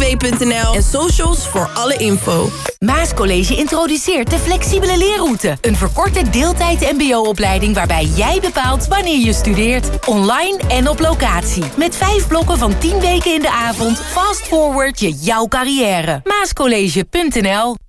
maasmw.nl en socials voor alle info. Maascollege introduceert de flexibele leerroute. Een verkorte deeltijd mbo-opleiding waarbij jij bepaalt wanneer je studeert. Online en op locatie. Met 5 blokken van 10 weken in de avond. Fast forward je jouw carrière. Maascollege.nl